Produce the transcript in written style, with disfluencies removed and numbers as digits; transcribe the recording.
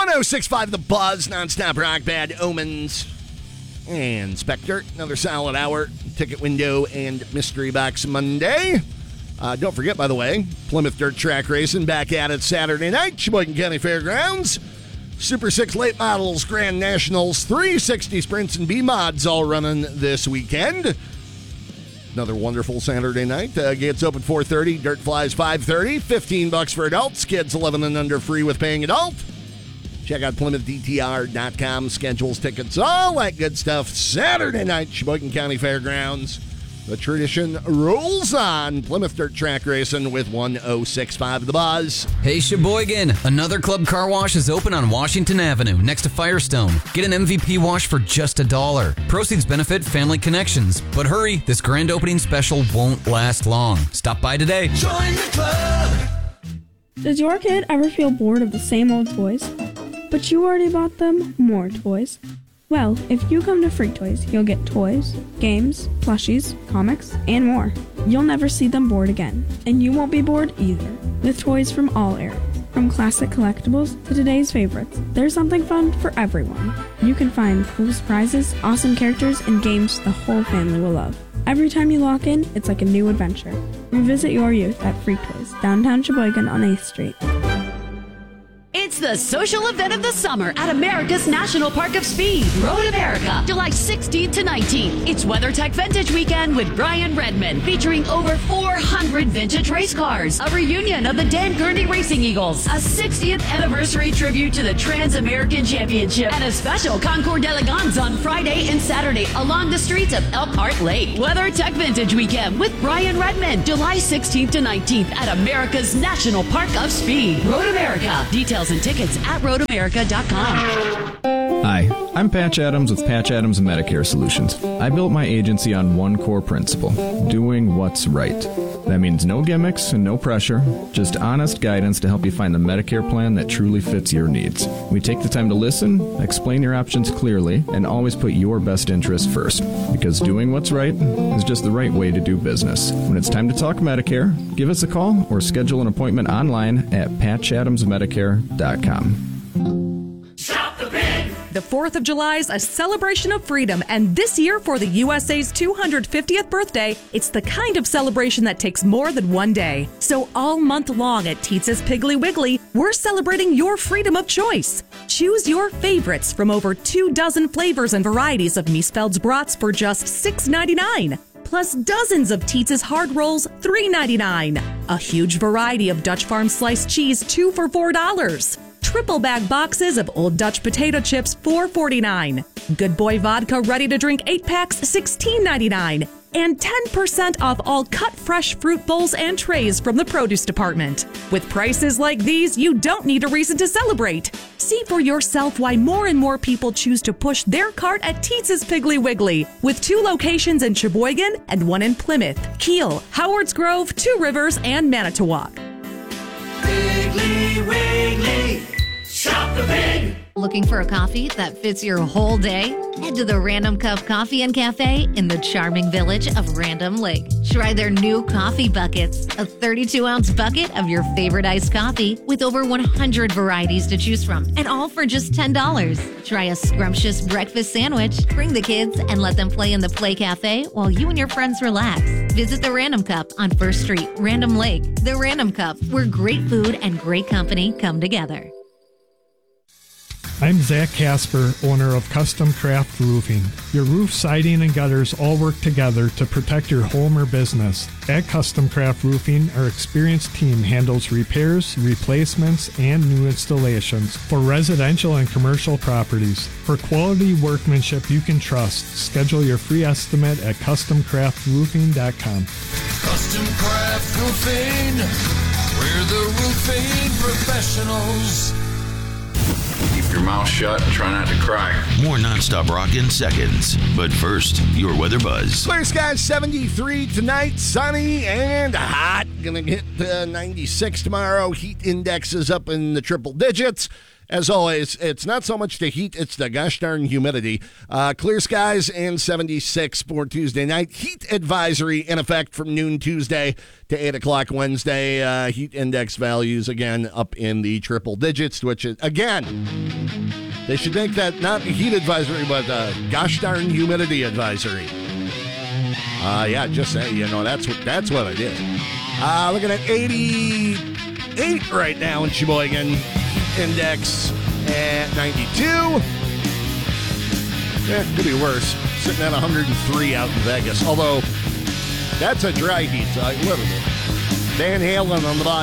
106.5 The Buzz, nonstop rock, Bad Omens, and Spectre. Another solid hour. Ticket window and mystery box Monday. Don't forget, by the way, Plymouth Dirt Track Racing back at it Saturday night, Sheboygan County Fairgrounds. Super 6 late models, Grand Nationals, 360 sprints, and B-Mods all running this weekend. Another wonderful Saturday night. Gates open 4:30, Dirt Flies 5:30, $15 for adults, kids 11 and under free with paying adult. Check out PlymouthDTR.com, schedules, tickets, all that good stuff. Saturday night, Sheboygan County Fairgrounds. The tradition rolls on. Plymouth Dirt Track Racing with 106.5 The Buzz. Hey Sheboygan, another Club Car Wash is open on Washington Avenue next to Firestone. Get an MVP wash for just $1. Proceeds benefit Family Connections. But hurry, this grand opening special won't last long. Stop by today. Join the club. Does your kid ever feel bored of the same old toys? But you already bought them more toys. Well, if you come to Freak Toys, you'll get toys, games, plushies, comics, and more. You'll never see them bored again, and you won't be bored either, with toys from all eras. From classic collectibles to today's favorites, there's something fun for everyone. You can find cool surprises, awesome characters, and games the whole family will love. Every time you walk in, it's like a new adventure. Revisit your youth at Freak Toys, downtown Sheboygan on 8th Street. It's the social event of the summer at America's National Park of Speed, Road America, July 16th to 19th. It's WeatherTech Vintage Weekend with Brian Redmond, featuring over 400 vintage race cars, a reunion of the Dan Gurney Racing Eagles, a 60th anniversary tribute to the Trans-American Championship, and a special Concours d'Elegance on Friday and Saturday along the streets of Elkhart Lake. WeatherTech Vintage Weekend with Brian Redmond, July 16th to 19th at America's National Park of Speed, Road America. Details and tickets at roadamerica.com. Hi, I'm Patch Adams with Patch Adams Medicare Solutions. I built my agency on one core principle, doing what's right. That means no gimmicks and no pressure, just honest guidance to help you find the Medicare plan that truly fits your needs. We take the time to listen, explain your options clearly, and always put your best interest first. Because doing what's right is just the right way to do business. When it's time to talk Medicare, give us a call or schedule an appointment online at patchadamsmedicare.com. The 4th of July is a celebration of freedom, and this year for the USA's 250th birthday, it's the kind of celebration that takes more than one day. So all month long at Teetz's Piggly Wiggly, we're celebrating your freedom of choice. Choose your favorites from over 24 flavors and varieties of Miesfeld's brats for just $6.99. Plus dozens of Teetz's hard rolls, $3.99. A huge variety of Dutch Farm sliced cheese, 2 for $4. Triple bag boxes of Old Dutch potato chips, $4.49. Good Boy Vodka ready to drink 8 packs, $16.99. And 10% off all cut fresh fruit bowls and trays from the produce department. With prices like these, you don't need a reason to celebrate. See for yourself why more and more people choose to push their cart at Teetz's Piggly Wiggly, with 2 locations in Sheboygan and 1 in Plymouth, Kiel, Howards Grove, 2 Rivers, and Manitowoc. Piggly Wiggly, shop the pig. Looking for a coffee that fits your whole day? Head to the Random Cup Coffee and Cafe in the charming village of Random Lake. Try their new coffee buckets, a 32-ounce bucket of your favorite iced coffee with over 100 varieties to choose from, and all for just $10. Try a scrumptious breakfast sandwich, bring the kids, and let them play in the Play Cafe while you and your friends relax. Visit the Random Cup on 1st Street, Random Lake. The Random Cup, where great food and great company come together. I'm Zach Casper, owner of Custom Craft Roofing. Your roof, siding, and gutters all work together to protect your home or business. At Custom Craft Roofing, our experienced team handles repairs, replacements, and new installations for residential and commercial properties. For quality workmanship you can trust, schedule your free estimate at CustomCraftRoofing.com. Custom Craft Roofing, we're the roofing professionals. Keep your mouth shut and try not to cry. More nonstop rock in seconds. But first, your weather buzz. Clear skies, 73 tonight, sunny and hot. Gonna hit 96 tomorrow. Heat indexes up in the triple digits. As always, it's not so much the heat, it's the gosh darn humidity. Clear skies and 76 for Tuesday night. Heat advisory in effect from noon Tuesday to 8 o'clock Wednesday. Heat index values, again, up in the triple digits, which is, again, they should make that not a heat advisory, but a gosh darn humidity advisory. Just say, that's what I did. Looking at 88 right now in Sheboygan. Index at 92. Could be worse. Sitting at 103 out in Vegas. Although, that's a dry heat. So Van Halen on the bottom.